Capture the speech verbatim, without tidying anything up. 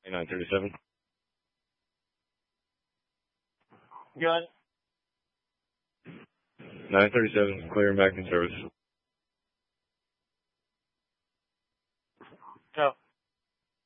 nine thirty-seven. Good. nine thirty-seven, clear and back in service. Go.